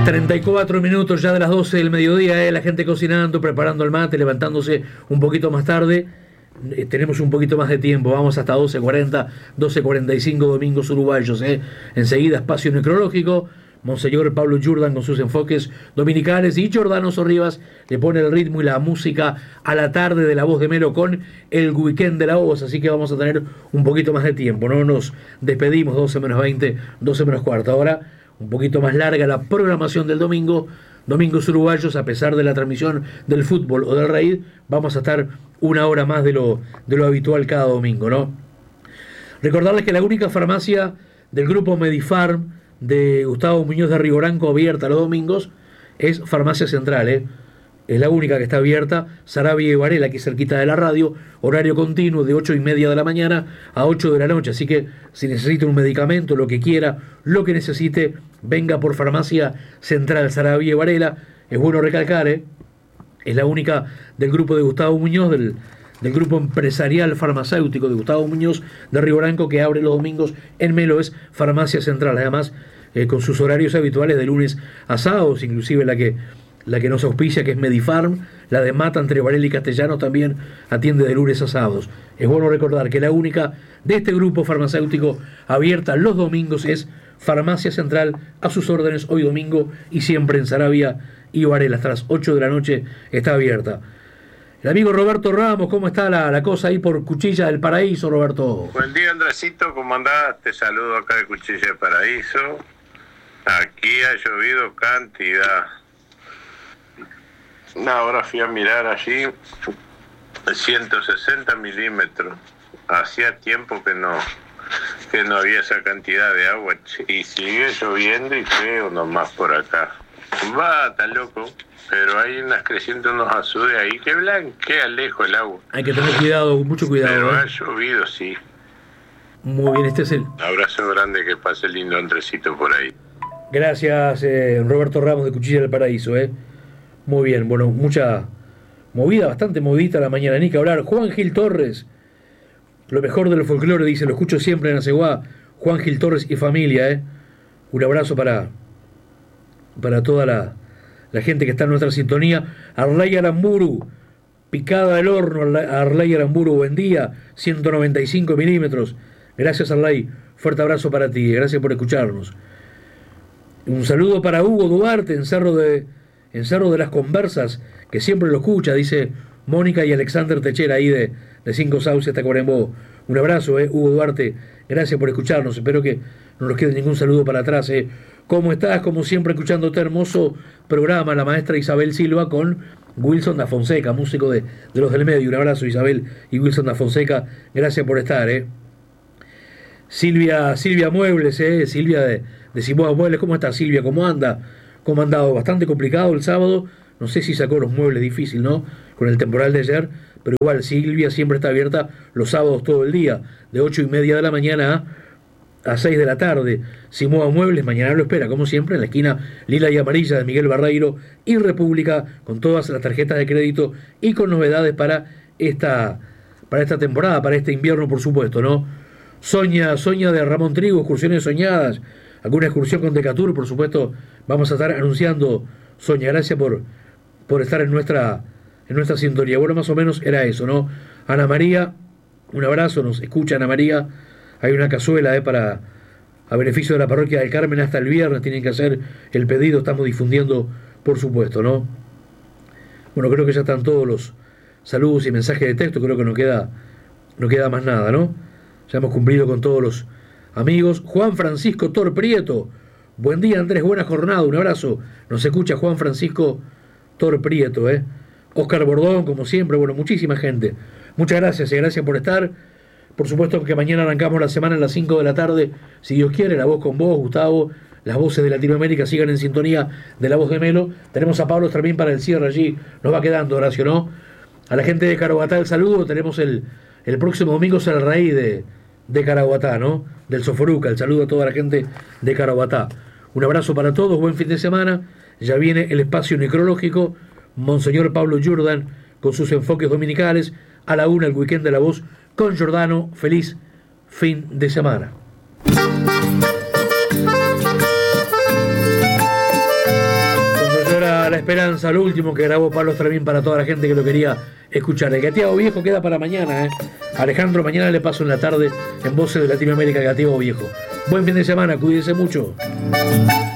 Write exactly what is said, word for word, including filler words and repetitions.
treinta y cuatro minutos ya de las doce del mediodía, eh, la gente cocinando, preparando el mate, levantándose un poquito más tarde. Eh, tenemos un poquito más de tiempo, vamos hasta doce cuarenta, doce cuarenta y cinco, domingos uruguayos. Eh. Enseguida espacio necrológico, Monseñor Pablo Jordán con sus enfoques dominicales y Jordano Sorribas le pone el ritmo y la música a la tarde de La Voz de Melo con el weekend de la voz, así que vamos a tener un poquito más de tiempo, no nos despedimos doce menos veinte, doce menos cuarto, ahora un poquito más larga la programación del domingo, domingos uruguayos, a pesar de la transmisión del fútbol o del raid, vamos a estar una hora más de lo, de lo habitual cada domingo, ¿no? Recordarles que la única farmacia del grupo Medifarm de Gustavo Muñoz de Rigoranco abierta los domingos es Farmacia Central, ¿eh? Es la única que está abierta, Sarabia y Varela, aquí cerquita de la radio, horario continuo de ocho y media de la mañana a ocho de la noche, así que si necesita un medicamento, lo que quiera, lo que necesite, venga por Farmacia Central, Sarabia y Varela. Es bueno recalcar, ¿eh? Es la única del grupo de Gustavo Muñoz, del, del grupo empresarial farmacéutico de Gustavo Muñoz de Rigoranco, que abre los domingos en Melo, es Farmacia Central, además eh, con sus horarios habituales de lunes a sábados, inclusive la que la que nos auspicia, que es Medifarm, la de Mata entre Varela y Castellanos, también atiende de lunes a sábados. Es bueno recordar que la única de este grupo farmacéutico abierta los domingos es Farmacia Central, a sus órdenes hoy domingo y siempre en Sarabia y Varela, hasta las ocho de la noche está abierta. El amigo Roberto Ramos, ¿cómo está la, la cosa ahí por Cuchilla del Paraíso, Roberto? Buen día, Andresito, ¿cómo andás? Te saludo acá de Cuchilla del Paraíso. Aquí ha llovido cantidad. Ahora fui a mirar allí ciento sesenta milímetros. Hacía tiempo que no que no había esa cantidad de agua. Y sigue lloviendo y feo nomás por acá. Va, tan loco. Pero hay unas crecientes, unos azudes ahí que blanquea lejos el agua. Hay que tener cuidado, mucho cuidado. Pero ¿eh? ha llovido, sí. Muy bien, este es el... Abrazo grande, que pase lindo Andresito por ahí. Gracias, eh, Roberto Ramos de Cuchilla del Paraíso, ¿eh? Muy bien, bueno, mucha movida, bastante movidita la mañana, ni que hablar. Juan Gil Torres, lo mejor del folclore, dice, lo escucho siempre en Aceguá. Juan Gil Torres y familia, ¿eh? Un abrazo para, para toda la, la gente que está en nuestra sintonía. Arlay Aramburu, picada del horno, Arlay Aramburu, buen día, ciento noventa y cinco milímetros. Gracias, Arlay, fuerte abrazo para ti, gracias por escucharnos. Un saludo para Hugo Duarte, en Cerro de... en Cerro de las Conversas, que siempre lo escucha, dice Mónica y Alexander Techera, ahí de, de Cinco Sauces hasta Corenbó. Un abrazo, eh, Hugo Duarte, gracias por escucharnos, espero que no nos quede ningún saludo para atrás. Eh. ¿Cómo estás? Como siempre, escuchándote, hermoso programa, la maestra Isabel Silva con Wilson da Fonseca, músico de, de los del medio. Un abrazo, Isabel y Wilson da Fonseca, gracias por estar. Eh. Silvia, Silvia Muebles, eh, Silvia de, de Simoa Muebles, ¿cómo está Silvia? ¿Cómo anda? ¿Cómo ha andado? Bastante complicado el sábado, no sé si sacó los muebles, difícil, ¿no? Con el temporal de ayer, pero igual Silvia siempre está abierta los sábados todo el día, de ocho y media de la mañana a, a seis de la tarde. Simoa Muebles, mañana lo espera, como siempre, en la esquina lila y amarilla de Miguel Barreiro y República, con todas las tarjetas de crédito y con novedades para esta, para esta temporada, para este invierno, por supuesto, ¿no? Soña, Soña de Ramón Trigo, excursiones soñadas, alguna excursión con Decatur, por supuesto, vamos a estar anunciando. Soña, gracias por, por estar en nuestra, en nuestra sintonía. Bueno, más o menos era eso, ¿no? Ana María, un abrazo, nos escucha Ana María. Hay una cazuela eh, para a beneficio de la parroquia del Carmen hasta el viernes, tienen que hacer el pedido, estamos difundiendo, por supuesto, ¿no? Bueno, creo que ya están todos los saludos y mensajes de texto, creo que no queda, no queda más nada, ¿no? Ya hemos cumplido con todos los amigos. Juan Francisco Tor Prieto, buen día Andrés, buena jornada, un abrazo. Nos escucha Juan Francisco Tor Prieto, ¿eh? Oscar Bordón, como siempre, bueno, muchísima gente. Muchas gracias y gracias por estar. Por supuesto que mañana arrancamos la semana a las cinco de la tarde, si Dios quiere, La Voz con Vos, Gustavo, las voces de Latinoamérica sigan en sintonía de La Voz de Melo. Tenemos a Pablo también para el cierre allí, nos va quedando, Horacio, ¿no? A la gente de Caraguatá el saludo, tenemos el, el próximo domingo será el raíz de... de Caraguatá, ¿no? Del Soforuca, el saludo a toda la gente de Caraguatá. Un abrazo para todos, buen fin de semana. Ya viene el espacio necrológico, Monseñor Pablo Jordán con sus enfoques dominicales, a la una el weekend de la voz con Jordano. Feliz fin de semana. Esperanza, lo último que grabó Pablo Estramín para toda la gente que lo quería escuchar. El Gateado Viejo queda para mañana, ¿eh? Alejandro, mañana le paso en la tarde en Voces de Latinoamérica, el Gateado Viejo. Buen fin de semana, cuídense mucho.